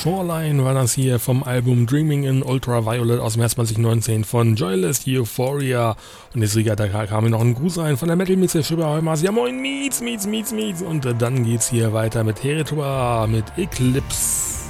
Shoreline war das hier vom Album Dreaming in Ultraviolet aus dem Jahr 2019 von Joyless Euphoria. Und jetzt da kam mir noch ein Gruß rein von der Metal Mix der Schipperheimas. Ja moin, Meets. Und dann geht's hier weiter mit Heretua mit Eclipse.